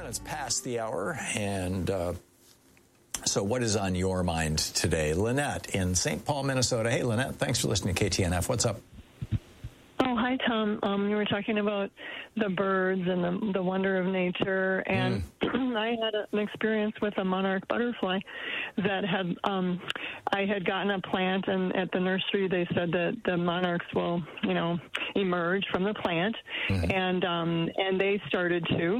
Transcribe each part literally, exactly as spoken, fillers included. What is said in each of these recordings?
minutes past the hour, and uh, so what is on your mind today? Lynette in Saint Paul, Minnesota. Hey, Lynette, thanks for listening to K T N F. What's up? Oh, hi, Tom. Um, you were talking about the birds and the, the wonder of nature, and mm. I had a, an experience with a monarch butterfly that had, um, I had gotten a plant, and at the nursery they said that the monarchs will, you know, emerge from the plant, mm-hmm. and um, and they started to.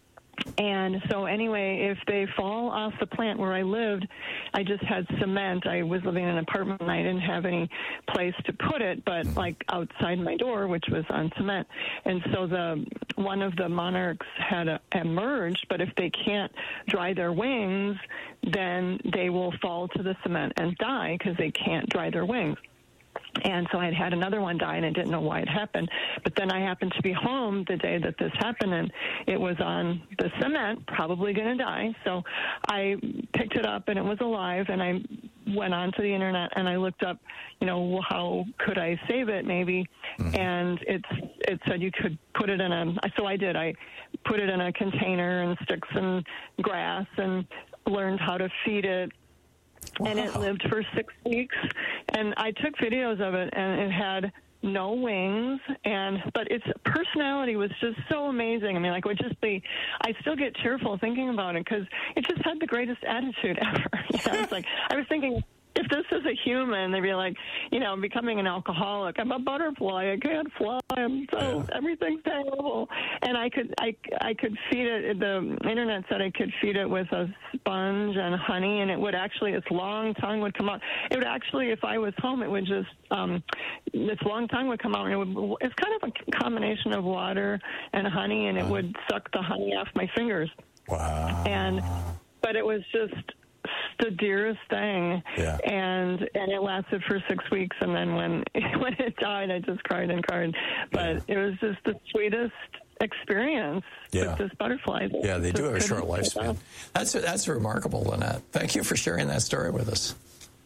And so anyway, if they fall off the plant where I lived, I just had cement. I was living in an apartment and I didn't have any place to put it, but like outside my door, which was on cement. And so the one of the monarchs had uh, emerged, but if they can't dry their wings, then they will fall to the cement and die because they can't dry their wings. And so I had had another one die, and I didn't know why it happened. But then I happened to be home the day that this happened, and it was on the cement, probably going to die. So I picked it up, and it was alive, and I went onto the internet, and I looked up, you know, how could I save it, maybe. Mm-hmm. And it's it said you could put it in a, so I did. I put it in a container and stick some grass and learned how to feed it. Wow. And it lived for six weeks, and I took videos of it, and it had no wings, and but its personality was just so amazing. I mean, like, it would just be, I still get tearful thinking about it, because it just had the greatest attitude ever. You know, it's like, I was thinking, if this is a human, they'd be like, you know, becoming an alcoholic. I'm a butterfly. I can't fly. I'm so yeah. everything's terrible. And I could, I, I could feed it. The internet said I could feed it with a sponge and honey, and it would actually, its long tongue would come out. It would actually, if I was home, it would just, um, its long tongue would come out, and it would. It's kind of a combination of water and honey, and it would suck the honey off my fingers. Wow. And, but it was just the dearest thing, yeah. and and it lasted for six weeks, and then when when it died, I just cried and cried. But yeah. it was just the sweetest experience yeah. with this butterfly. Yeah, they do have a short lifespan. That's That's remarkable, Lynette. Thank you for sharing that story with us.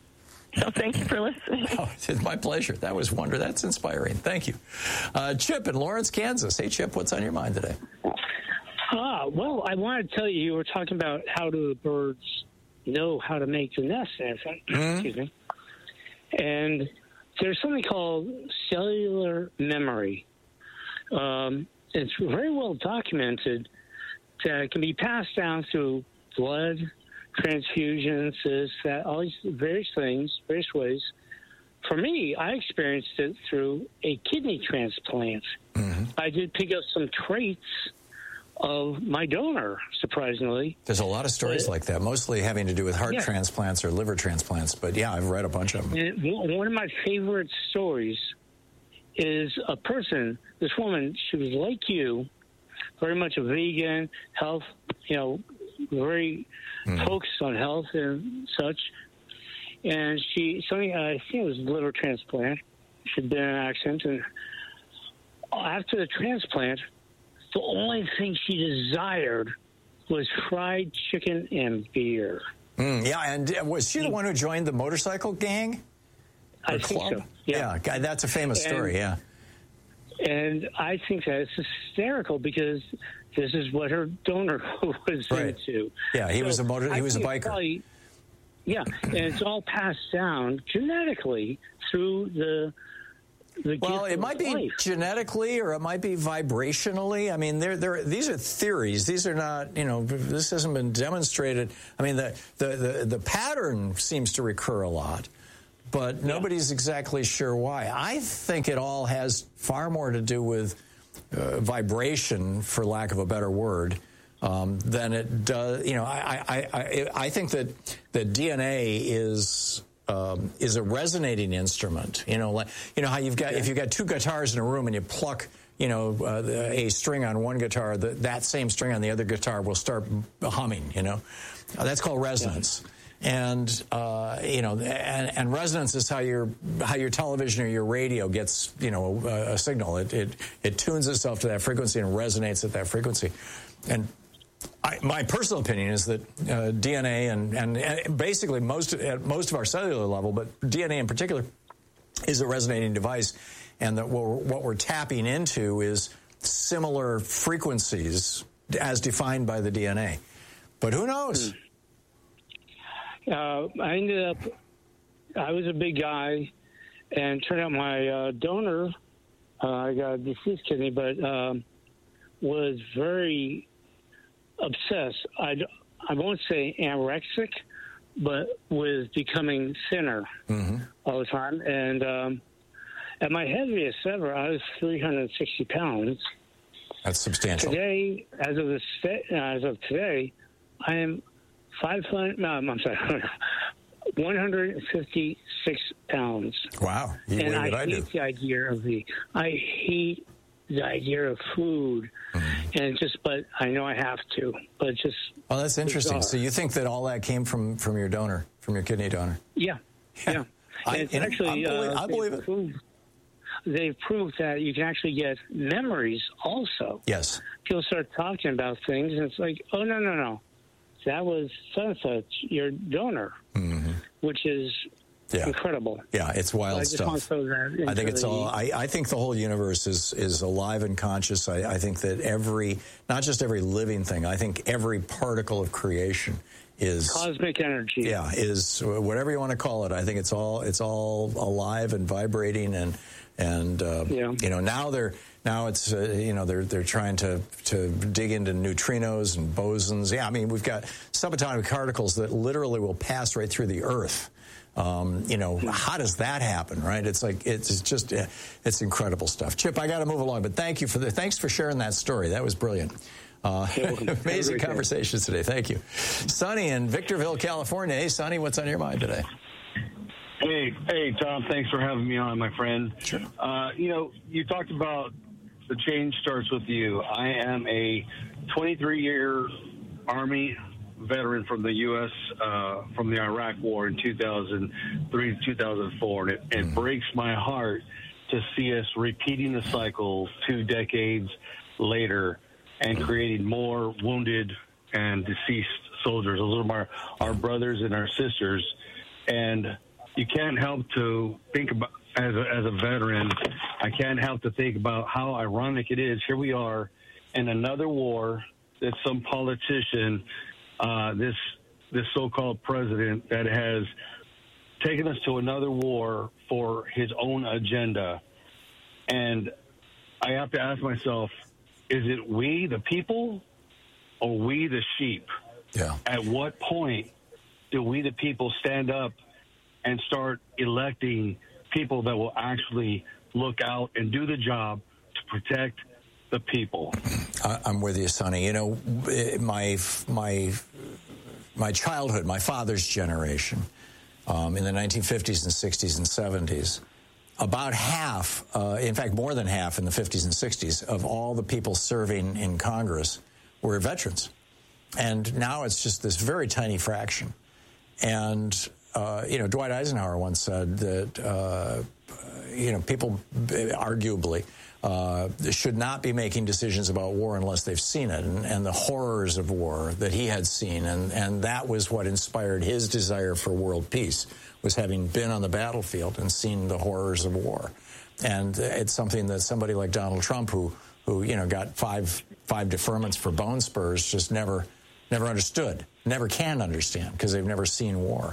So thank you for listening. Oh, it's my pleasure. That was wonder. That's inspiring. Thank you. Uh, Chip in Lawrence, Kansas. Hey, Chip, what's on your mind today? Ah, well, I wanted to tell you, you were talking about how do the birds know how to make the nest and everything. Mm-hmm. Excuse me. And there's something called cellular memory. Um, it's very well documented that it can be passed down through blood, transfusions, this, that, all these various things, various ways. For me, I experienced it through a kidney transplant. Mm-hmm. I did pick up some traits of my donor, surprisingly. There's a lot of stories uh, like that, mostly having to do with heart yeah. transplants or liver transplants. But yeah, I've read a bunch of them. And one of my favorite stories is a person, this woman, she was like you, very much a vegan, health, you know, very mm. focused on health and such. And she, something, uh, I think it was liver transplant. She'd been in an accident. And after the transplant, the only thing she desired was fried chicken and beer. Mm, yeah, and was she the one who joined the motorcycle gang? I think club? so. Yeah. yeah, that's a famous and, story, yeah. And I think that it's hysterical because this is what her donor was right. into. Yeah, he so was a motor. He I was a biker. Probably, yeah, and it's all passed down genetically through the. The well, it might be life. genetically, or it might be vibrationally. I mean, they're, they're, these are theories. These are not, you know, this hasn't been demonstrated. I mean, the the, the, the pattern seems to recur a lot, but nobody's yeah. exactly sure why. I think it all has far more to do with uh, vibration, for lack of a better word, um, than it does. You know, I, I, I, I think that, that D N A is... Um, is a resonating instrument. You know, like you know how you've got, if you've got two guitars in a room and you pluck, you know, uh, the, a string on one guitar, the, that same string on the other guitar will start humming. You know, uh, that's called resonance. Yeah. And uh, you know, and, and resonance is how your how your television or your radio gets, you know, a, a signal. It, it it tunes itself to that frequency and resonates at that frequency. And I, my personal opinion is that uh, D N A and, and, and basically most at most of our cellular level, but D N A in particular, is a resonating device, and that what we're, what we're tapping into is similar frequencies as defined by the D N A. But who knows? Uh, I ended up, I was a big guy, and turned out my uh, donor, uh, I got a deceased kidney, but um, was very obsessed. I, I won't say anorexic, but was becoming thinner mm-hmm. all the time. And um, at my heaviest ever, I was three hundred sixty pounds. That's substantial. Today, as of this, as of today, I am five hundred. No, I'm sorry, one hundred fifty-six pounds. Wow! You and I, I hate do. the idea of the. I hate the idea of food, mm-hmm. and just. But I know I have to. But just. Oh, that's interesting. bizarre. So you think that all that came from from your donor, from your kidney donor? Yeah. Yeah. I, it's and actually. I believe, uh, I believe it. Proved, they've proved that you can actually get memories also. Yes. People start talking about things, and it's like, oh no, no, no. That was such and such, your donor, mm-hmm. which is yeah. incredible. Yeah, it's wild so I stuff. Just want to throw that I think it's the, all. I, I think the whole universe is is alive and conscious. I, I think that every, not just every living thing. I think every particle of creation is cosmic energy. Yeah, is whatever you want to call it. I think it's all it's all alive and vibrating, and and uh, yeah. you know now they're. Now it's uh, you know they're they're trying to to dig into neutrinos and bosons. Yeah, I mean we've got subatomic particles that literally will pass right through the Earth. Um, you know how does that happen, right? It's like it's just uh, it's incredible stuff. Chip, I got to move along, but thank you for the thanks for sharing that story. That was brilliant. Uh, amazing conversations today. Thank you, Sonny in Victorville, California. Hey, Sonny, what's on your mind today? Hey, hey, Tom. Thanks for having me on, my friend. Sure. Uh, you know, you talked about. The change starts with you. I am a twenty-three year Army veteran from the U S, uh, from the Iraq War in two thousand three to two thousand four. And it, it mm. breaks my heart to see us repeating the cycle two decades later and creating more wounded and deceased soldiers. Those are my, our brothers and our sisters. And you can't help to think about, As a, as a veteran, I can't help to think about how ironic it is. Here we are in another war that some politician, uh, this this so-called president, that has taken us to another war for his own agenda. And I have to ask myself, is it we, the people, or we, the sheep? Yeah. At what point do we, the people, stand up and start electing people that will actually look out and do the job to protect the people? I'm with you, Sonny. You know, my my my childhood, my father's generation, um, in the nineteen fifties and sixties and seventies, about half, uh, in fact, more than half in the fifties and sixties of all the people serving in Congress were veterans. And now it's just this very tiny fraction. And Uh, you know, Dwight Eisenhower once said that, uh, you know, people arguably uh, should not be making decisions about war unless they've seen it, and, and the horrors of war that he had seen. And, and that was what inspired his desire for world peace, was having been on the battlefield and seen the horrors of war. And it's something that somebody like Donald Trump, who, who you know, got five five deferments for bone spurs, just never, never understood, never can understand, because they've never seen war.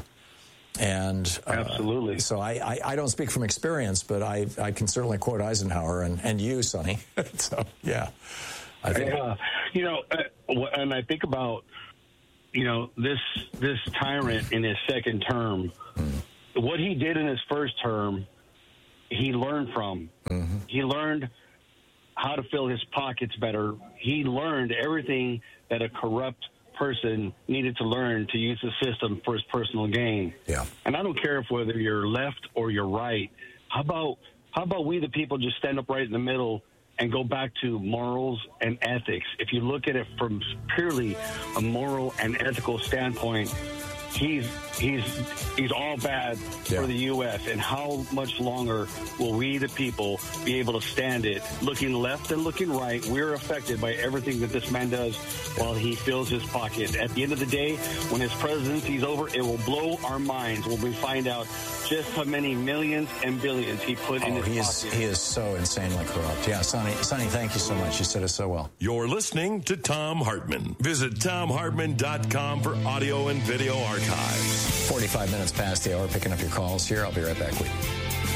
And uh, absolutely. So I, I, I don't speak from experience, but I, I can certainly quote Eisenhower and, and you, Sonny. So, yeah. I think. Uh, you know, uh, and I think about, you know, this this tyrant in his second term, mm. what he did in his first term, he learned from. Mm-hmm. He learned how to fill his pockets better. He learned everything that a corrupt person needed to learn to use the system for his personal gain. Yeah. And I don't care if whether you're left or you're right. How about how about we the people just stand up right in the middle and go back to morals and ethics? If you look at it from purely a moral and ethical standpoint, he's he's he's all bad Yeah. for the U S And how much longer will we, the people, be able to stand it? Looking left and looking right, we're affected by everything that this man does while he fills his pocket. At the end of the day, when his presidency's over, it will blow our minds when we find out just how many millions and billions he put in Oh, his he is, pocket. he is so insanely corrupt. Yeah, Sonny, Sonny, thank you so much. You said it so well. You're listening to Thom Hartmann. Visit tom hartmann dot com for audio and video archives. forty-five minutes past the hour, picking up your calls here. I'll be right back with you.